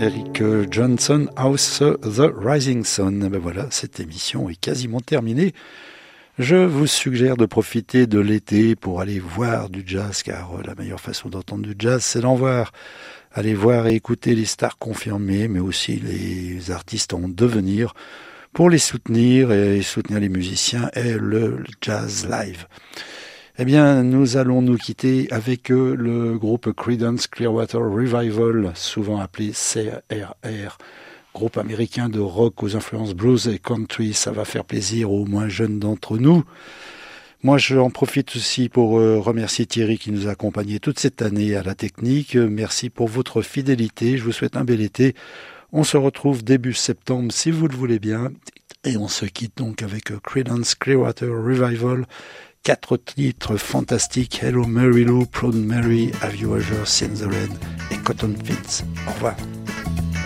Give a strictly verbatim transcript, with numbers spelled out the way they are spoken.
Eric Johnson, House The Rising Sun. Ben voilà, cette émission est quasiment terminée. Je vous suggère de profiter de l'été pour aller voir du jazz, car la meilleure façon d'entendre du jazz, c'est d'en voir. Allez voir et écouter les stars confirmées, mais aussi les artistes en devenir, pour les soutenir et soutenir les musiciens et le jazz live. Eh bien, nous allons nous quitter avec euh, le groupe Creedence Clearwater Revival, souvent appelé C R R, groupe américain de rock aux influences blues et country. Ça va faire plaisir aux moins jeunes d'entre nous. Moi, j'en profite aussi pour euh, remercier Thierry qui nous a accompagnés toute cette année à la technique. Merci pour votre fidélité. Je vous souhaite un bel été. On se retrouve début septembre si vous le voulez bien. Et on se quitte donc avec euh, Creedence Clearwater Revival. Quatre titres fantastiques, Hello Mary Lou, Proud Mary, Have You Ever Seen the Rain et Cotton Fields. Au revoir.